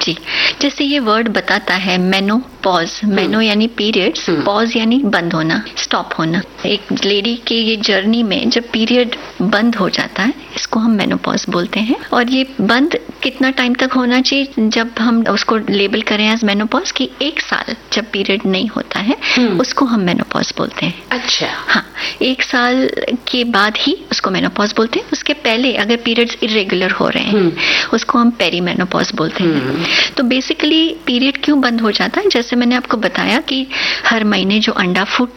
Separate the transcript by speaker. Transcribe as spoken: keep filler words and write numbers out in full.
Speaker 1: जी, जैसे ये वर्ड बताता है मेनोपॉज, मेनो यानी पीरियड्स, पॉज यानी बंद होना, स्टॉप होना। एक लेडी के ये जर्नी में जब पीरियड बंद हो जाता है, इसको हम मेनोपॉज बोलते हैं। और ये बंद कितना टाइम तक होना चाहिए, जब हम उसको लेबल करें एज मेनोपॉज कि एक साल जब पीरियड नहीं होता है, उसको हम मेनोपॉज बोलते हैं।
Speaker 2: अच्छा।
Speaker 1: हाँ, एक साल के बाद ही उसको मेनोपॉज बोलते हैं। उसके पहले अगर पीरियड्स इरेगुलर हो रहे हैं, उसको हम पेरीमेनोपॉज बोलते हैं। तो बेसिकली पीरियड क्यों बंद हो जाता है, जैसे मैंने आपको बताया कि हर महीने जो अंडा फूट